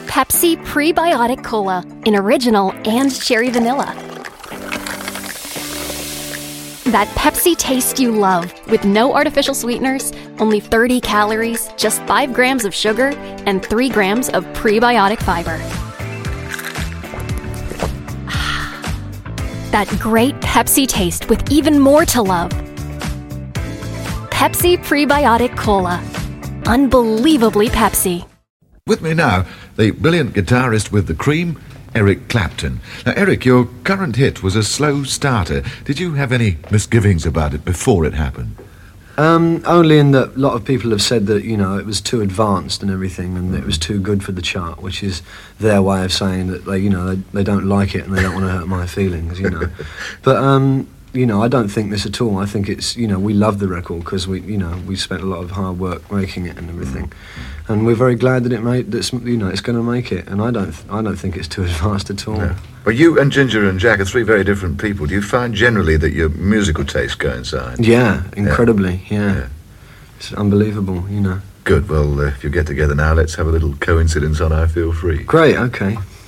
Pepsi Prebiotic Cola in original and cherry vanilla. That Pepsi taste you love, with no artificial sweeteners, only 30 calories, just 5 grams of sugar, and 3 grams of prebiotic fiber. That great Pepsi taste with even more to love. Pepsi Prebiotic Cola. Unbelievably Pepsi. With me now, the brilliant guitarist with the Cream, Eric Clapton. Now, Eric, your current hit was a slow starter. Did you have any misgivings about it before it happened? Only in that a lot of people have said that, it was too advanced and everything, and it was too good for the chart, which is their way of saying that they don't like it and they don't want to hurt my feelings, But I don't think this at all. I think it's, we love the record because we spent a lot of hard work making it and everything, and we're very glad that it's going to make it. And I don't think it's too advanced at all. No. Well, you and Ginger and Jack are three very different people. Do you find generally that your musical tastes coincide? Yeah, incredibly. Yeah. It's unbelievable. Good. Well, if you get together now, let's have a little coincidence on I Feel Free. Great. Okay.